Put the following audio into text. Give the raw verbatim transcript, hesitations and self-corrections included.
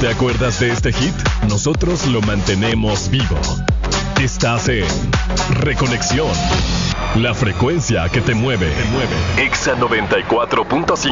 ¿Te acuerdas de este hit? Nosotros lo mantenemos vivo. Estás en Reconexión. La frecuencia que te mueve. Te mueve. Exa noventa y cuatro punto cinco.